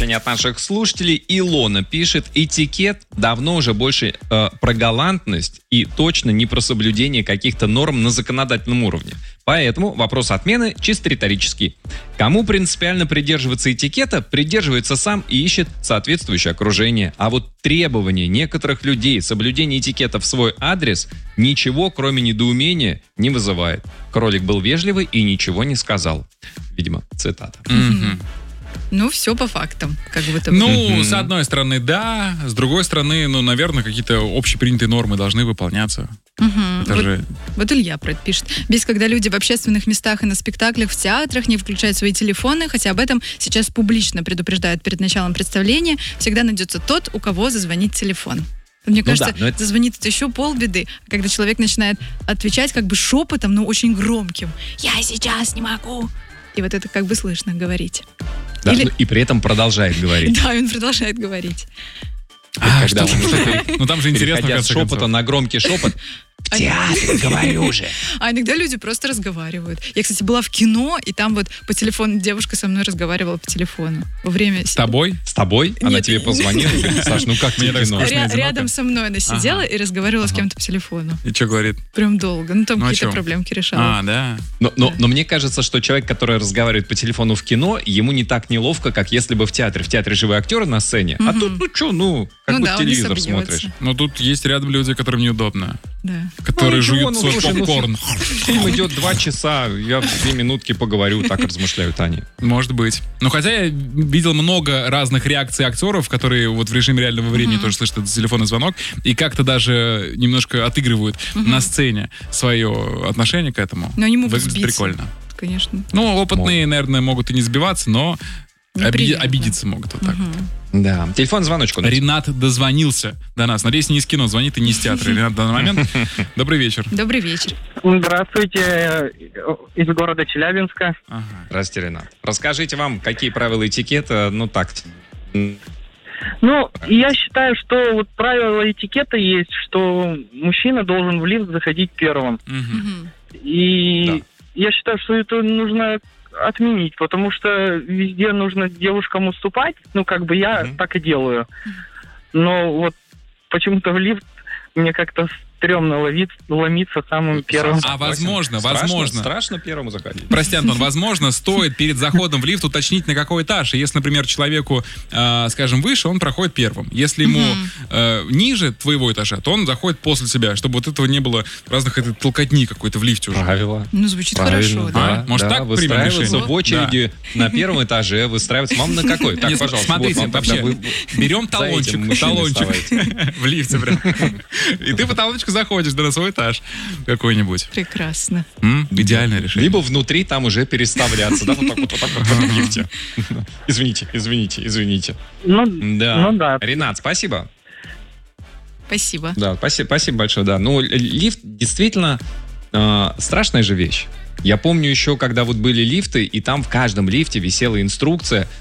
сообщение от наших слушателей. Илона пишет: этикет давно уже больше про галантность и точно не про соблюдение каких-то норм на законодательном уровне. Поэтому вопрос отмены чисто риторический. Кому принципиально придерживаться этикета, придерживается сам и ищет соответствующее окружение. А вот требования некоторых людей соблюдения этикета в свой адрес ничего, кроме недоумения, не вызывает. Кролик был вежливый и ничего не сказал. Видимо, цитата. Ну, все по фактам, как будто бы. Ну, с одной стороны, да. С другой стороны, ну, наверное, какие-то общепринятые нормы должны выполняться. Вот Илья про это пишет. Бесит, когда люди в общественных местах и на спектаклях, в театрах не включают свои телефоны, хотя об этом сейчас публично предупреждают перед началом представления. Всегда найдется тот, у кого зазвонит телефон. Мне кажется, зазвонит это еще полбеды, когда человек начинает отвечать как бы шепотом, но очень громким. «Я сейчас не могу». И вот это как бы слышно говорить. Да, и при этом продолжает говорить. Да, он продолжает говорить. Ну там же интересно, переходя с шепота на громкий шепот. В театре, говорю же. А иногда люди просто разговаривают. Я, кстати, была в кино, и там вот по телефону девушка со мной разговаривала по телефону. Во время... С тобой? С тобой? Она тебе позвонила и говорит: Саш, ну как тебе кино? Рядом со мной она сидела и разговаривала с кем-то по телефону. И что говорит? Прям долго. Ну там какие-то проблемки решала. Да. Но мне кажется, что человек, который разговаривает по телефону в кино, ему не так неловко, как если бы в театре. В театре живые актеры на сцене. А тут, как будто телевизор смотришь. Но тут есть рядом люди, которым неудобно. Да. Которые жуют свой попкорн. Фильм идет 2 часа, я 2 минутки поговорю, так размышляют они. Может быть. Но хотя я видел много разных реакций актеров, которые вот в режиме реального времени тоже слышат этот телефонный звонок, и как-то даже немножко отыгрывают на сцене свое отношение к этому. Но они могут выглядит сбиться. Прикольно. Конечно. Ну, опытные, наверное, могут и не сбиваться, но обидеться могут вот так. Да. Телефон звоночку. Ренат дозвонился до нас. Надеюсь, не из кино звонит и не из театра. Ренат, в данный момент. Добрый вечер. Добрый вечер. Здравствуйте, из города Челябинска. Здравствуйте, Ренат. Расскажите вам, какие правила этикета, Ну, я считаю, что вот правила этикета есть, что мужчина должен в лифт заходить первым. И я считаю, что это нужно отменить, потому что везде нужно девушкам уступать. Ну, как бы я так и делаю. Но вот почему-то в лифт мне как-то стрёмно ломиться самым первым. А возможно. Страшно первому заходить. Прости, Антон, возможно, стоит перед заходом в лифт уточнить, на какой этаж. И если, например, человеку, скажем, выше, он проходит первым. Если ему ниже твоего этажа, то он заходит после тебя, чтобы вот этого не было разных толкотни какой-то в лифте уже. Правило. Ну, звучит хорошо, да. Может, так примем решение? Выстраиваться в очереди на первом этаже, выстраиваться. Вам на какой? Так, пожалуйста. Смотрите, вообще, берем талончик в лифте прям. И ты по талончику заходишь на свой этаж какой-нибудь. Прекрасно. Идеальное решение. Либо внутри там уже переставляться, да, вот так вот в лифте. Извините. Ну да. Ренат, спасибо. Спасибо. Да, спасибо большое, да. Ну, лифт действительно страшная же вещь. Я помню еще, когда вот были лифты, и там в каждом лифте висела инструкция,